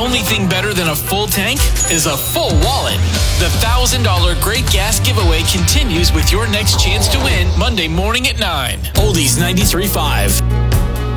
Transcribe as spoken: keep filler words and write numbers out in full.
only thing better than a full tank is a full wallet. The one thousand dollars Great Gas Giveaway continues with your next chance to win Monday morning at nine. Oldies ninety-three point five.